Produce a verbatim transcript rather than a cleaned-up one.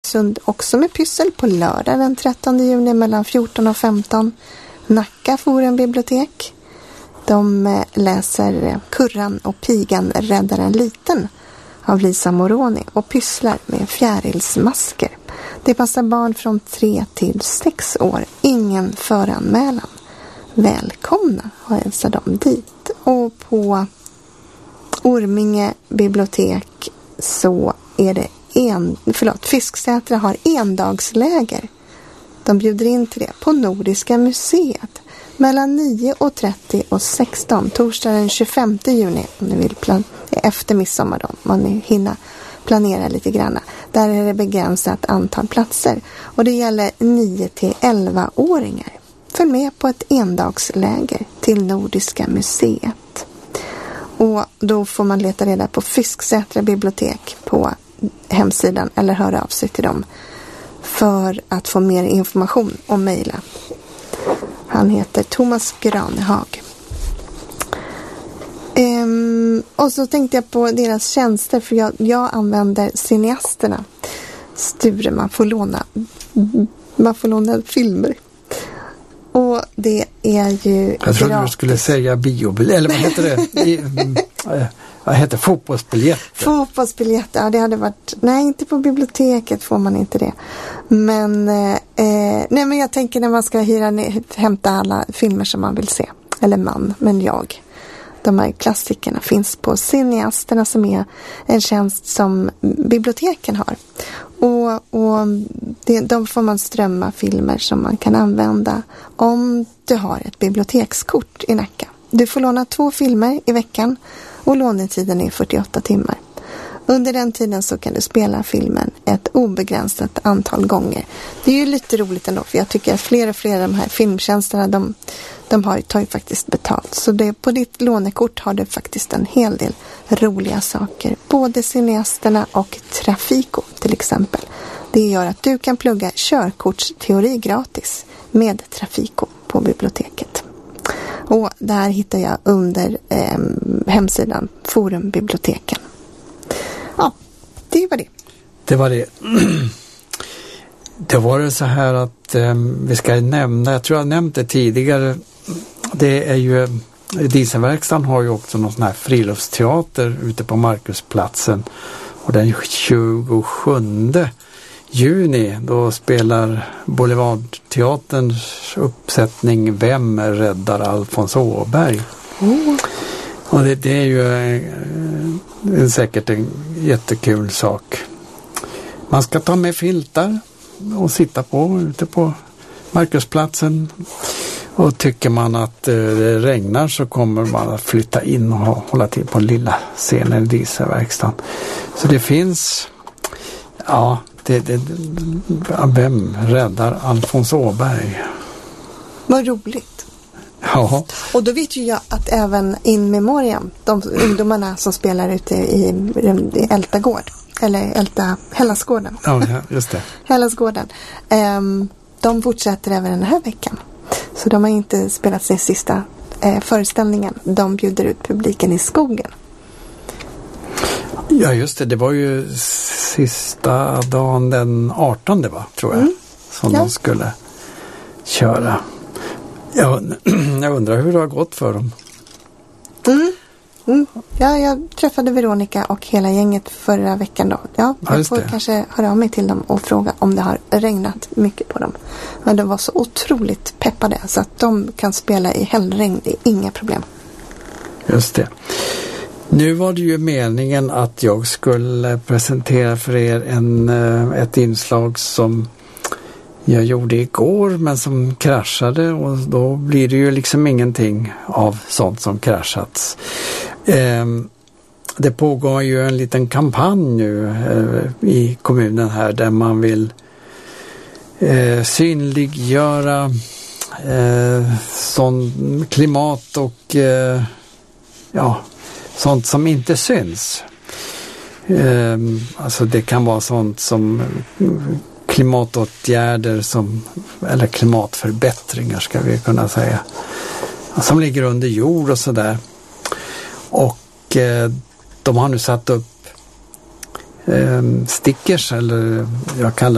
Ödsund också med pyssel på lördag den trettonde juni mellan fjorton och femton. Nacka Forum bibliotek. De läser Kurran och pigan räddar en liten av Lisa Moroni och pysslar med fjärilsmasker. Det passar barn från tre till sex år. Ingen föranmälan. Välkomna hälsar de dit. Och på Orminge bibliotek så är det en, förlåt, Fisksätra har endagsläger. De bjuder in till det på Nordiska museet mellan nio och trettio och sexton, torsdag den tjugofemte juni om ni vill plan- efter midsommar då, om man hinner planera lite grann. Där är det begränsat antal platser och det gäller nio till elva-åringar. Följ med på ett endagsläger till Nordiska museet. Och då får man leta reda på Fisksätra bibliotek på hemsidan eller höra av sig till dem för att få mer information och mejla. Han heter Thomas Granehag. Ehm, och så tänkte jag på deras tjänster för jag, jag använder cineasterna. Sture, man får låna man får låna filmer. Och det är ju jag trodde du skulle säga biobiljett, eller vad heter det? I, äh, vad heter fotbollsbiljett? Fotbollsbiljett, ja det hade varit, nej inte på biblioteket får man inte det. Men, eh, nej men jag tänker när man ska hyra ner, hämta alla filmer som man vill se. Eller man, men jag. De här klassikerna finns på Cineasterna som är en tjänst som biblioteken har. Och, och det, de får man strömma filmer som man kan använda om du har ett bibliotekskort i Nacka. Du får låna två filmer i veckan och lånetiden är fyrtioåtta timmar. Under den tiden så kan du spela filmen ett obegränsat antal gånger. Det är ju lite roligt ändå för jag tycker att fler och fler av de här filmtjänsterna de, de har, tar ju faktiskt betalt. Så det, på ditt lånekort har du faktiskt en hel del roliga saker. Både Cineasterna och Trafiko till exempel. Det gör att du kan plugga körkortsteori gratis med Trafiko på biblioteket. Och det här hittar jag under eh, hemsidan Forumbiblioteken. Ja, det var det. Det var det. Det var det så här att eh, vi ska nämna, jag tror jag nämnt det tidigare, det är ju, Dieselverkstan har ju också någon sån här friluftsteater ute på Markusplatsen och den tjugosjunde juni då spelar Boulevardteaterns uppsättning Vem räddar Alfons Åberg? Mm. Och det, det är ju eh, säkert en jättekul sak. Man ska ta med filtar och sitta på ute på Markusplatsen. Och tycker man att eh, det regnar så kommer man att flytta in och hålla till på lilla scenen i Dieselverkstan. Så det finns, ja, det, det, Vem räddar Alfons Åberg? Vad roligt. Ja. Och då vet ju jag att även In Memoriam, de ungdomarna som spelar ute i, i Ältagård, eller Älta, Hellasgården. Ja, just det. Hellasgården. Um, de fortsätter även den här veckan. Så de har inte spelat sin sista eh, föreställningen. De bjuder ut publiken i skogen. Ja, just det. Det var ju sista dagen den artonde, va, tror jag. Mm. Som ja. de skulle köra. Jag, jag undrar hur det har gått för dem. Mm. Mm. Ja, jag träffade Veronica och hela gänget förra veckan då. Ja, jag får det. Kanske höra av mig till dem och fråga om det har regnat mycket på dem. Men de var så otroligt peppade så att de kan spela i hällregn. Det är inga problem. Just det. Nu var det ju meningen att jag skulle presentera för er en, ett inslag som jag gjorde igår men som kraschade och då blir det ju liksom ingenting av sånt som kraschats. Eh, det pågår ju en liten kampanj nu eh, i kommunen här där man vill eh, synliggöra eh, sån klimat och eh, ja, sånt som inte syns. Eh, alltså det kan vara sånt som klimatåtgärder som, eller klimatförbättringar ska vi kunna säga, som ligger under jord och sådär. Och eh, de har nu satt upp eh, stickers, eller jag kallar